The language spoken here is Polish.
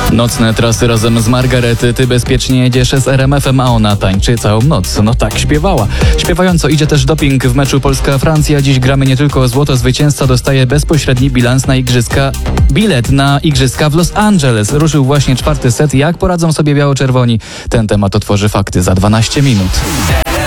Nocne trasy razem z Margarety, ty bezpiecznie jedziesz z RMF-em, a ona tańczy całą noc. No tak śpiewała. Śpiewająco idzie też doping w meczu Polska-Francja. Dziś gramy nie tylko o złoto, zwycięzca dostaje bezpośredni bilans na igrzyska. Bilet na igrzyska w Los Angeles. Ruszył właśnie 4. set. Jak poradzą sobie biało-czerwoni? Ten temat otworzy Fakty za 12 minut.